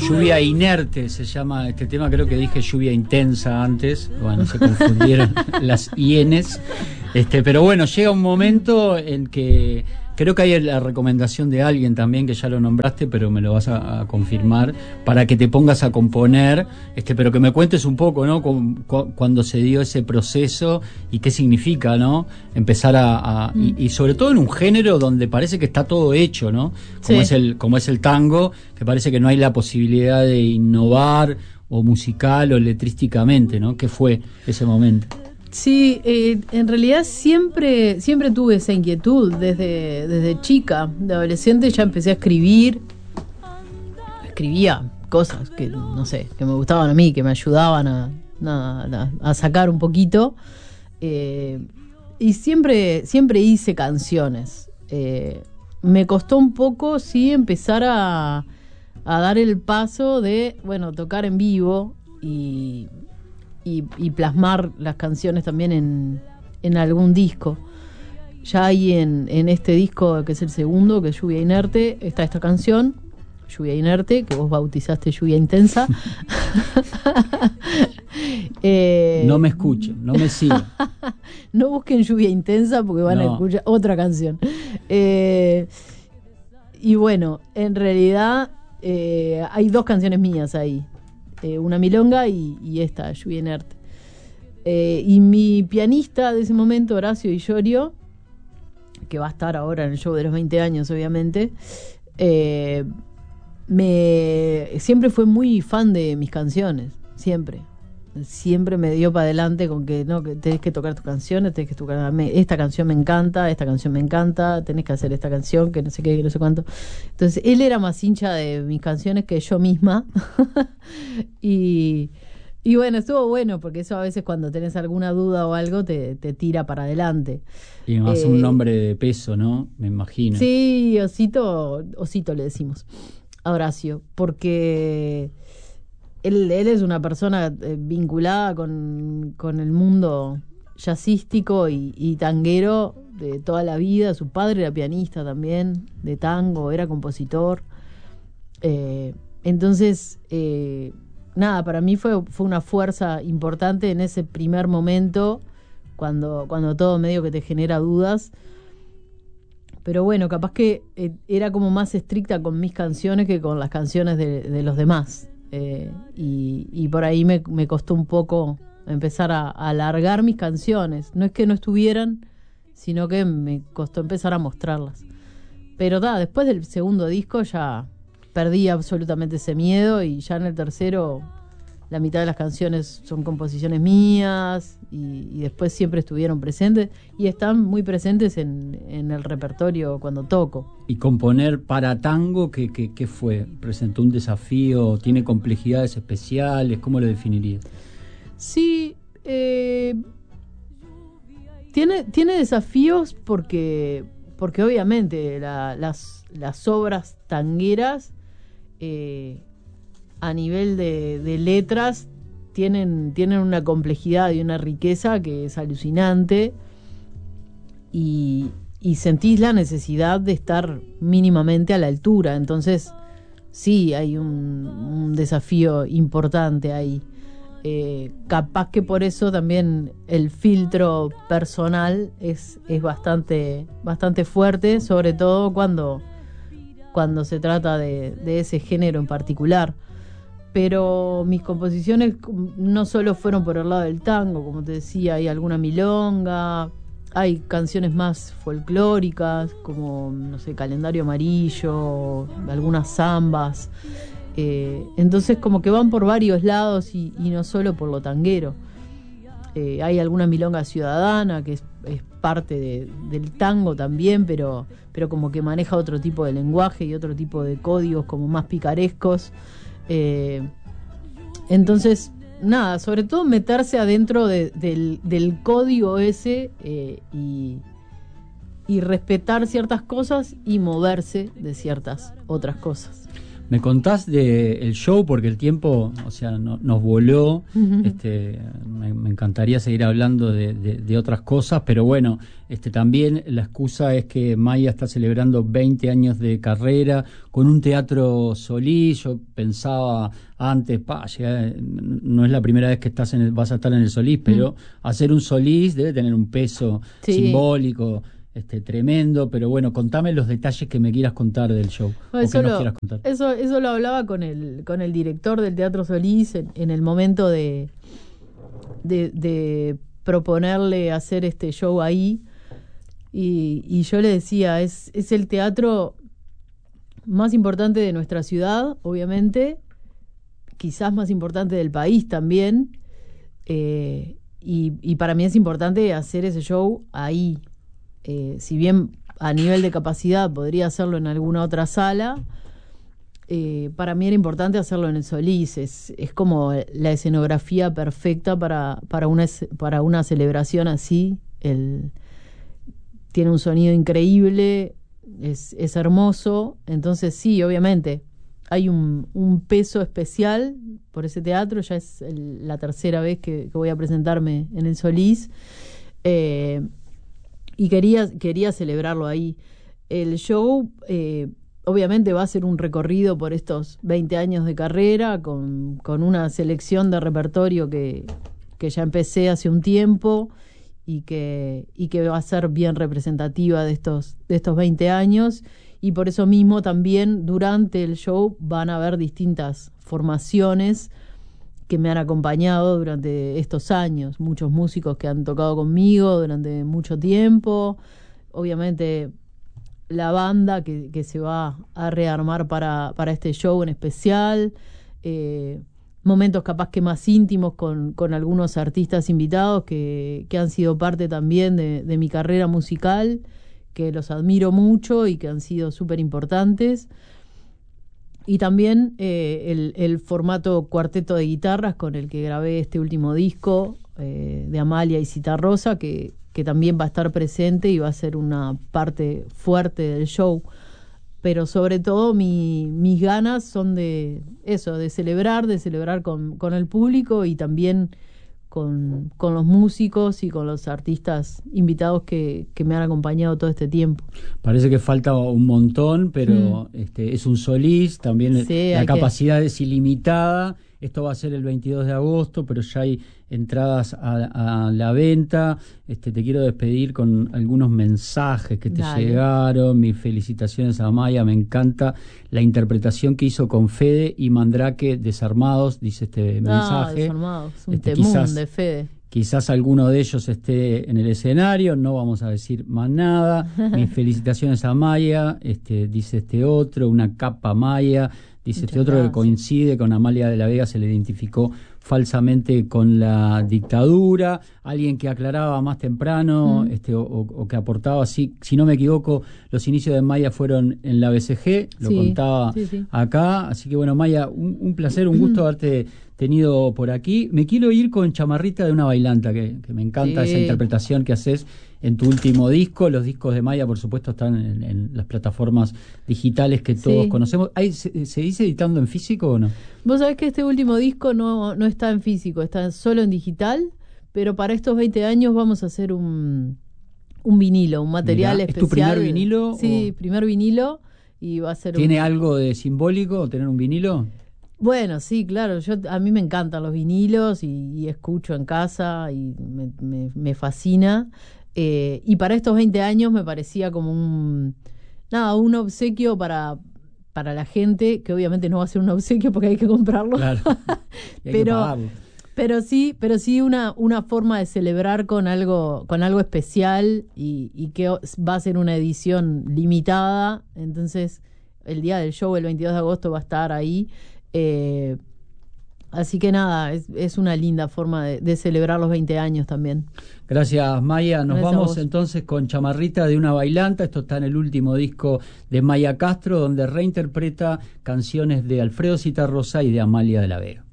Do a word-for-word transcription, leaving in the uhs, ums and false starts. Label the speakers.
Speaker 1: Lluvia inerte se llama este tema, creo que dije lluvia intensa antes, bueno, se confundieron las ienes, este, pero bueno, llega un momento en que creo que hay la recomendación de alguien también, que ya lo nombraste, pero me lo vas a, a confirmar, para que te pongas a componer, este, pero que me cuentes un poco, ¿no? Con, cu, cuando se dio ese proceso y qué significa, ¿no? Empezar a, a mm. y, y sobre todo en un género donde parece que está todo hecho, ¿no? Como sí. es el, como es el tango, que parece que no hay la posibilidad de innovar o musical o letrísticamente, ¿no? ¿Qué fue ese momento?
Speaker 2: Sí, eh, en realidad siempre siempre tuve esa inquietud desde, desde chica. De adolescente ya empecé a escribir. Escribía cosas que, no sé, que me gustaban a mí, que me ayudaban a, a, a sacar un poquito. Eh, y siempre, siempre hice canciones. Eh, me costó un poco, sí, empezar a, a dar el paso de, bueno, tocar en vivo y... Y, y plasmar las canciones también en, en algún disco. Ya hay en, en este disco, que es el segundo, que es Lluvia Inerte, está esta canción, Lluvia Inerte, que vos bautizaste Lluvia Intensa. eh,
Speaker 1: no me escuchen, no me sigan.
Speaker 2: No busquen Lluvia Intensa porque van no. a escuchar otra canción. Eh, y bueno, en realidad eh, hay dos canciones mías ahí. Eh, una milonga y, y esta, Lluvia Inerte. Eh, y mi pianista de ese momento, Horacio Di Llorio, que va a estar ahora en el show de los veinte años, obviamente, eh, me siempre fue muy fan de mis canciones, siempre. Siempre me dio para adelante con que no, que tenés que tocar tus canciones, tenés que tocar, esta canción me encanta, esta canción me encanta, tenés que hacer esta canción, que no sé qué, que no sé cuánto. Entonces él era más hincha de mis canciones que yo misma. y, y bueno, estuvo bueno, porque eso a veces cuando tenés alguna duda o algo te, te tira para adelante.
Speaker 1: Y más eh, un nombre de peso, ¿no? Me imagino.
Speaker 2: Sí, Osito, Osito le decimos a Horacio, porque... Él, él es una persona eh, vinculada con, con el mundo jazzístico y, y tanguero de toda la vida. Su padre era pianista también, de tango, era compositor. Eh, entonces, eh, nada, para mí fue, fue una fuerza importante en ese primer momento, cuando, cuando todo medio que te genera dudas. Pero bueno, capaz que eh, era como más estricta con mis canciones que con las canciones de, de los demás. Eh, y, y por ahí me, me costó un poco empezar a, a alargar mis canciones. No es que no estuvieran, sino que me costó empezar a mostrarlas. Pero da, después del segundo disco ya perdí absolutamente ese miedo, y ya en el tercero la mitad de las canciones son composiciones mías, y, y después siempre estuvieron presentes y están muy presentes en, en el repertorio cuando toco.
Speaker 1: ¿Y componer para tango qué, qué, qué fue? ¿Presentó un desafío? ¿Tiene complejidades especiales? ¿Cómo lo definirías?
Speaker 2: Sí, eh, tiene, tiene desafíos porque, porque obviamente la, las, las obras tangueras eh, a nivel de, de letras tienen, tienen una complejidad y una riqueza que es alucinante, y, y sentís la necesidad de estar mínimamente a la altura. Entonces sí, hay un, un desafío importante ahí. Eh, capaz que por eso también el filtro personal es, es bastante, bastante fuerte, sobre todo cuando, cuando se trata de, de ese género en particular. Pero mis composiciones no solo fueron por el lado del tango, como te decía, hay alguna milonga, hay canciones más folclóricas, como, no sé, Calendario Amarillo, algunas zambas. Eh, entonces como que van por varios lados y, y no solo por lo tanguero. Eh, hay alguna milonga ciudadana que es, es parte de, del tango también, pero, pero como que maneja otro tipo de lenguaje y otro tipo de códigos como más picarescos. Eh, entonces, nada, sobre todo meterse adentro de, del, del código ese eh, y, y respetar ciertas cosas y moverse de ciertas otras cosas.
Speaker 1: ¿Me contás del show? Porque el tiempo, o sea, no, nos voló. este, me, me encantaría seguir hablando de, de, de otras cosas, pero bueno, este, también la excusa es que Maya está celebrando veinte años de carrera con un teatro Solís. Yo pensaba antes, pa, llega, no es la primera vez que estás en el, vas a estar en el Solís, pero mm. hacer un Solís debe tener un peso sí. simbólico. Este, tremendo, pero bueno, contame los detalles que me quieras contar del show.
Speaker 2: No,
Speaker 1: o
Speaker 2: eso,
Speaker 1: que nos
Speaker 2: lo,
Speaker 1: quieras contar.
Speaker 2: Eso, eso lo hablaba con el, con el director del Teatro Solís en, en el momento de, de, de proponerle hacer este show ahí. Y, y yo le decía, es, es el teatro más importante de nuestra ciudad, obviamente, quizás más importante del país también. Eh, y, y para mí es importante hacer ese show ahí. Eh, si bien a nivel de capacidad podría hacerlo en alguna otra sala, eh, para mí era importante hacerlo en el Solís. Es, es como la escenografía perfecta para, para, una, para una celebración así. El, tiene un sonido increíble, es, es hermoso. Entonces sí, obviamente, hay un, un peso especial por ese teatro. Ya es el, la tercera vez que, que voy a presentarme en el Solís. Eh, Y quería, quería celebrarlo ahí. El show, eh, obviamente, va a ser un recorrido por estos veinte años de carrera, con, con una selección de repertorio que, que ya empecé hace un tiempo y que, y que va a ser bien representativa de estos, de estos veinte años. Y por eso mismo también durante el show van a haber distintas formaciones que me han acompañado durante estos años, muchos músicos que han tocado conmigo durante mucho tiempo, obviamente la banda que, que se va a rearmar para, para este show en especial, eh, momentos capaz que más íntimos con, con algunos artistas invitados que, que han sido parte también de, de mi carrera musical, que los admiro mucho y que han sido súper importantes. Y también eh, el, el formato cuarteto de guitarras con el que grabé este último disco eh, de Amalia y Citarrosa, que, que también va a estar presente y va a ser una parte fuerte del show. Pero sobre todo mi, mis ganas son de eso, de celebrar, de celebrar con, con el público y también con, con los músicos y con los artistas invitados que, que me han acompañado todo este tiempo.
Speaker 1: Parece que falta un montón, pero mm. este, es un Solís, también sí, la capacidad que... es ilimitada. Esto va a ser el veintidós de agosto, pero ya hay entradas a, a la venta. Este, te quiero despedir con algunos mensajes que te Dale. llegaron. Mis felicitaciones a Maya, me encanta la interpretación que hizo con Fede y Mandrake, Desarmados, dice este mensaje.
Speaker 2: Ah, Desarmados, un
Speaker 1: este,
Speaker 2: temún
Speaker 1: quizás,
Speaker 2: de Fede.
Speaker 1: Quizás alguno de ellos esté en el escenario, no vamos a decir más nada. Mis felicitaciones a Maya, este, dice este otro, una capa Maya. Dice Muchas este otro gracias. Que coincide con Amalia de la Vega, se le identificó falsamente con la dictadura. Alguien que aclaraba más temprano mm. este, o, o que aportaba, si, si no me equivoco, los inicios de Maya fueron en la B C G, lo sí, contaba sí, sí. acá. Así que bueno, Maya, un, un placer, un gusto haberte tenido por aquí. Me quiero ir con Chamarrita de una bailanta, que, que me encanta sí. esa interpretación que haces en tu último disco. Los discos de Maya, por supuesto, están en, en las plataformas digitales que todos sí. conocemos. ¿Hay, se, ¿Se dice editando en físico o no?
Speaker 2: Vos sabés que este último disco no, no está en físico, está solo en digital, pero para estos veinte años vamos a hacer un, un vinilo, un material Mirá, especial.
Speaker 1: ¿Es tu primer vinilo?
Speaker 2: Sí,
Speaker 1: o...
Speaker 2: primer vinilo. Y va a ser
Speaker 1: ¿Tiene
Speaker 2: un...
Speaker 1: algo de simbólico tener un vinilo?
Speaker 2: Bueno, sí, claro. Yo a mí me encantan los vinilos y, y escucho en casa y me, me, me fascina. Eh, y para estos veinte años me parecía como un nada un obsequio para, para la gente, que obviamente no va a ser un obsequio porque hay que comprarlo. Claro. Y hay pero, que pagarlo. Pero sí, pero sí una, una forma de celebrar con algo, con algo especial y, y que va a ser una edición limitada. Entonces, el día del show, el veintidós de agosto, va a estar ahí. Eh, así que nada, es, es una linda forma de, de celebrar los veinte años también.
Speaker 1: Gracias, Maya. Nos
Speaker 2: Gracias
Speaker 1: vamos entonces con Chamarrita de una bailanta. Esto está en el último disco de Maya Castro, donde reinterpreta canciones de Alfredo Citarrosa y de Amalia de la Vega.